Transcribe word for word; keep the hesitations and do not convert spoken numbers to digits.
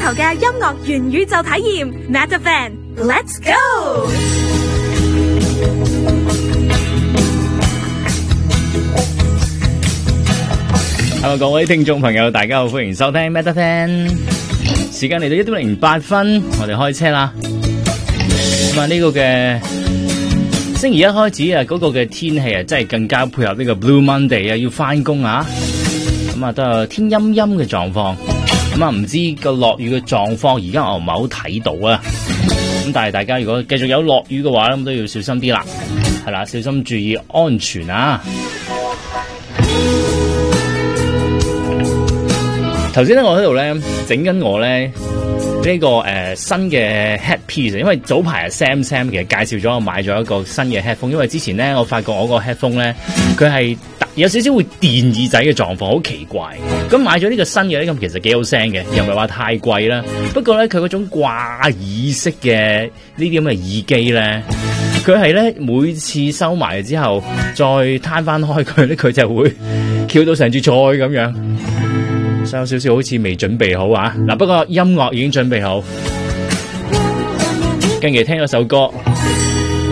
球嘅音樂元宇宙體驗 ，Metavan，Let's go！ Hello， 各位聽眾朋友，大家好，歡迎收聽 Metavan。時間嚟到一點零八分，我哋開車啦。咁啊，呢個嘅星期一開始啊，嗰、那個嘅天氣啊，真係更加配合呢個 Blue Monday 啊，要翻工啊。咁啊，都係天陰陰嘅狀況。咁啊，唔知個落雨嘅狀況，而家我唔係好睇到啊。咁但係大家如果繼續有落雨嘅話咧，咁都要小心啲啦。係啦，小心注意安全啊！頭先咧，我喺度咧整緊我咧呢、這個誒、呃、新嘅 headpiece，因為早排啊 Sam Sam 其實介紹咗我買咗一個新嘅 headphone，因為之前咧我發覺我個 headphone 咧佢係有少少會電耳仔嘅狀況，好奇怪。咁買咗呢個新嘅咧，咁其實幾好聲嘅，又唔係話太貴啦。不過咧佢嗰種掛耳式嘅呢啲咁嘅耳機咧，佢係咧每次收埋之後再攤翻開佢咧，佢就會翹到成柱菜咁樣。所以有少少好似未準備好啊！嗱，不過音樂已經準備好，近期聽咗首歌